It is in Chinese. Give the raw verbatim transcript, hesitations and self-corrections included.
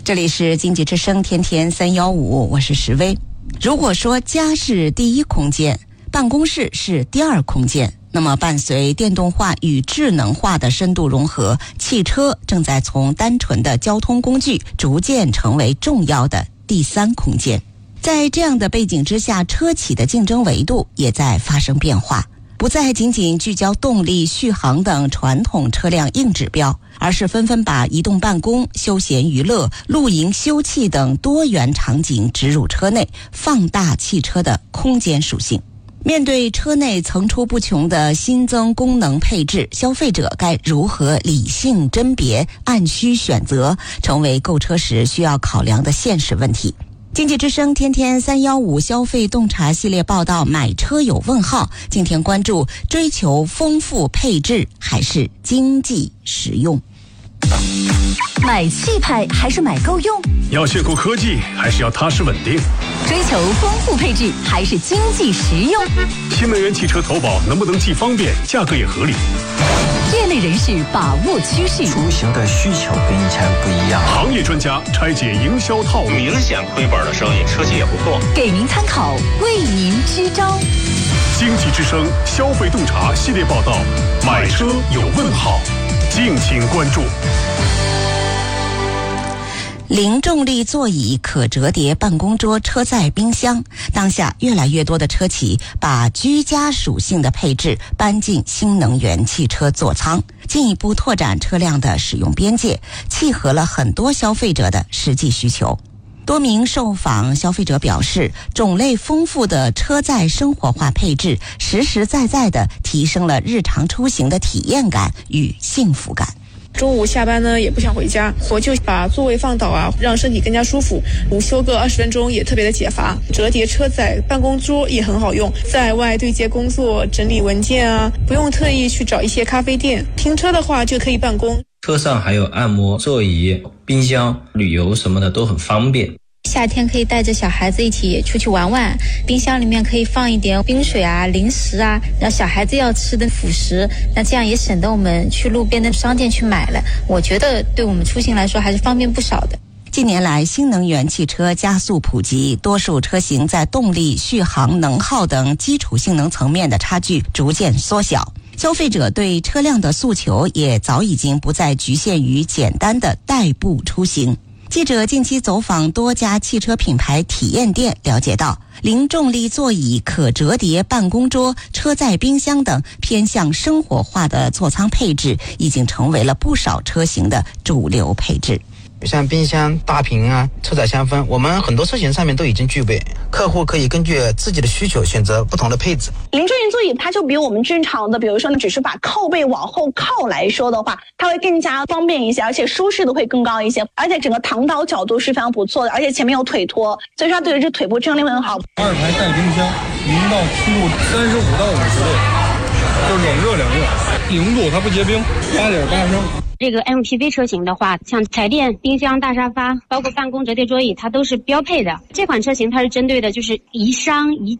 这里是经济之声天天三一五，我是石薇。如果说家是第一空间，办公室是第二空间，那么伴随电动化与智能化的深度融合，汽车正在从单纯的交通工具逐渐成为重要的第三空间。在这样的背景之下，车企的竞争维度也在发生变化，不再仅仅聚焦动力、续航等传统车辆硬指标，而是纷纷把移动办公、休闲娱乐、露营休憩等多元场景植入车内，放大汽车的空间属性。面对车内层出不穷的新增功能配置，消费者该如何理性甄别、按需选择，成为购车时需要考量的现实问题。经济之声天天三一五消费洞察系列报道，买车有问号。今天关注追求丰富配置还是经济实用？ 买气派还是买够用？ 要炫酷科技还是要踏实稳定？ 追求丰富配置还是经济实用？ 新能源汽车投保能不能既方便，价格也合理？ 业内人士把握趋势， 出行的需求跟以前不一样。 行业专家拆解营销套路， 明显亏本的生意，车企也不错， 给您参考，为您支招。 经济之声消费洞察系列报道，买车有问号，敬请关注。 零重力座椅、可折叠办公桌、车载冰箱，当下越来越多的车企把居家属性的配置搬进新能源汽车座舱，进一步拓展车辆的使用边界，契合了很多消费者的实际需求。多名受访消费者表示，种类丰富的车载生活化配置实实在在地提升了日常出行的体验感与幸福感。 中午下班呢也不想回家，我就把座位放倒啊，让身体更加舒服。午休个二十分钟也特别的解乏。折叠车载办公桌也很好用，在外对接工作、整理文件啊，不用特意去找一些咖啡店，停车的话就可以办公。 车上还有按摩座椅、冰箱，旅游什么的都很方便。 夏天可以带着小孩子一起出去玩玩，冰箱里面可以放一点冰水啊、零食啊，然后小孩子要吃的辅食，那这样也省得我们去路边的商店去买了。我觉得对我们出行来说还是方便不少的。 近年来，新能源汽车加速普及，多数车型在动力、续航、能耗等基础性能层面的差距逐渐缩小。消费者对车辆的诉求也早已经不再局限于简单的代步出行。记者近期走访多家汽车品牌体验店，了解到零重力座椅、可折叠办公桌、车载冰箱等偏向生活化的座舱配置已经成为了不少车型的主流配置。 像冰箱、大屏啊、车载香氛，我们很多车型上面都已经具备，客户可以根据自己的需求选择不同的配置。 零重力座椅它就比我们正常的，比如说呢，只是把靠背往后靠来说的话，它会更加方便一些，而且舒适度会更高一些，而且整个躺倒角度是非常不错的，而且前面有腿托，所以说它对于这腿部支撑力会很好。 二排带冰箱，零到七度三十五到五十度，就冷热两用，零度它不结冰，八点八升。 这个 M P V 车型的话，像彩电、冰箱、大沙发，包括办公折叠桌椅，它都是标配的。这款车型它是针对的就是宜商宜